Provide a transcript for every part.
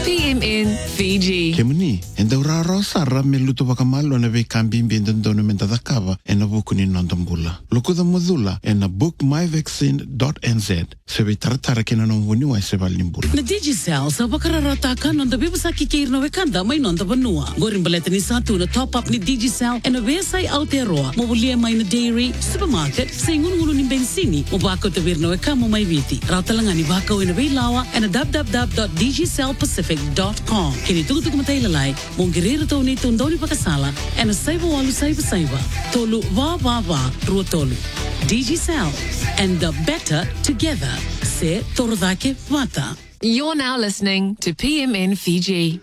PMN Fiji. Kemuni, and the Rara Sara Meluto Wakamalo and a Vekambi and the Donament of the cover and a book in Nondambula. Look at the Mozula and a book myvaccine.nz. So we Tartarakin and Wunu I Sebalimbula. Na Digicel, sa bakararatakan on the Bibasaki Kir no Vekanda, may non the Vanua. Gorimbaletani Satu, the top up ni Digicel, and a Vesai Aotearoa, Mobulia Mine Dairy, Supermarket, Singun Ulun Benzini, Mobako to Virno Kamo Mai Viti, Rautalangani Bako in a Velawa, and a www.dgcelpacific.com. Kini tutu kumatailai, Mongirira Tony Tundoni Pakasala, and a Saiba Walu Saiba, Tolu Va Ruotolu. Digicel, and the better together. Se Torodake Vata. You're now listening to PMN Fiji.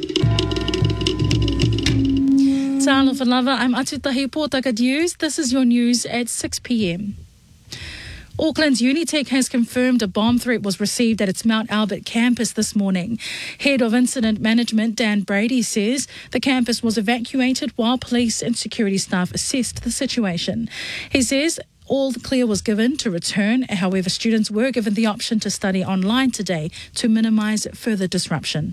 Talo for Lava, I'm Atutahi Portaka News. This is your news at 6 p.m. Auckland's Unitec has confirmed a bomb threat was received at its Mount Albert campus this morning. Head of Incident Management Dan Brady says the campus was evacuated while police and security staff assessed the situation. He says all the clear was given to return. However, students were given the option to study online today to minimise further disruption.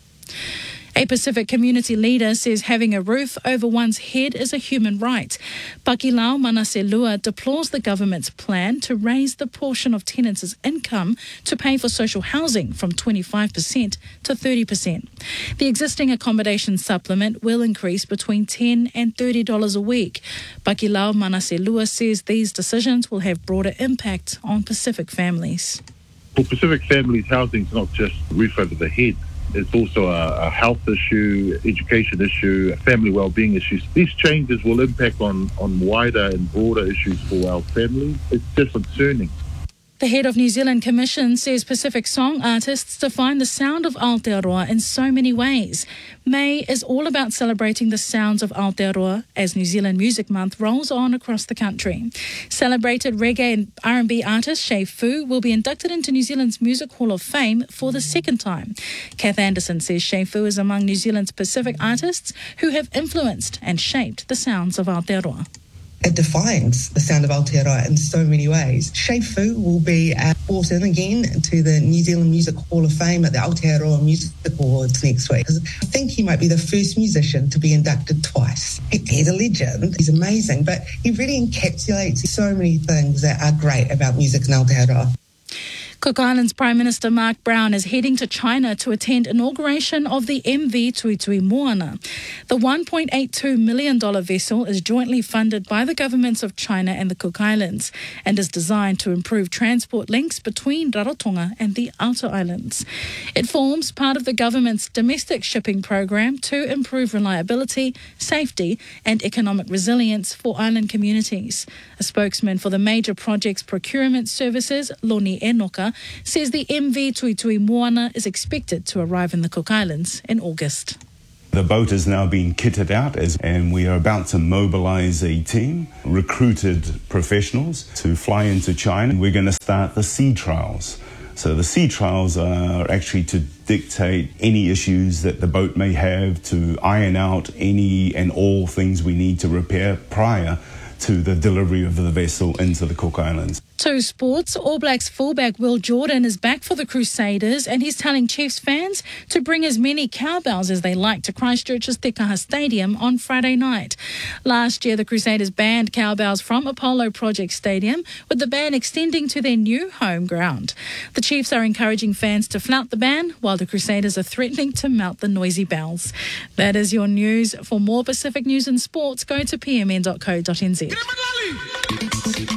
A Pacific community leader says having a roof over one's head is a human right. Pakilau Manaselua deplores the government's plan to raise the portion of tenants' income to pay for social housing from 25% to 30%. The existing accommodation supplement will increase between $10 and $30 a week. Pakilau Manaselua says these decisions will have broader impact on Pacific families. For Pacific families, housing is not just roof over the head. It's also a health issue, education issue, family well-being issues. These changes will impact on wider and broader issues for our families. It's just concerning. The head of New Zealand Commission says Pacific song artists define the sound of Aotearoa in so many ways. May is all about celebrating the sounds of Aotearoa as New Zealand Music Month rolls on across the country. Celebrated reggae and R&B artist Shay Fu will be inducted into New Zealand's Music Hall of Fame for the second time. Kath Anderson says Shay Fu is among New Zealand's Pacific artists who have influenced and shaped the sounds of Aotearoa. It defines the sound of Aotearoa in so many ways. Shay Fu will be brought in again to the New Zealand Music Hall of Fame at the Aotearoa Music Awards next week. I think he might be the first musician to be inducted twice. He's a legend. He's amazing, but he really encapsulates so many things that are great about music in Aotearoa. Cook Islands Prime Minister Mark Brown is heading to China to attend inauguration of the MV Tuitui Moana. The $1.82 million vessel is jointly funded by the governments of China and the Cook Islands and is designed to improve transport links between Rarotonga and the outer islands. It forms part of the government's domestic shipping program to improve reliability, safety and economic resilience for island communities. A spokesman for the major projects procurement services, Loni Enoka, says the MV Tuitui Moana is expected to arrive in the Cook Islands in August. The boat is now being kitted out and we are about to mobilise a team, recruited professionals to fly into China. We're going to start the sea trials. So the sea trials are actually to dictate any issues that the boat may have, to iron out any and all things we need to repair prior to the delivery of the vessel into the Cook Islands. To sports, All Blacks fullback Will Jordan is back for the Crusaders and he's telling Chiefs fans to bring as many cowbells as they like to Christchurch's Te Kaha Stadium on Friday night. Last year, the Crusaders banned cowbells from Apollo Project Stadium, with the ban extending to their new home ground. The Chiefs are encouraging fans to flout the ban, while the Crusaders are threatening to mount the noisy bells. That is your news. For more Pacific news and sports, go to pmn.co.nz.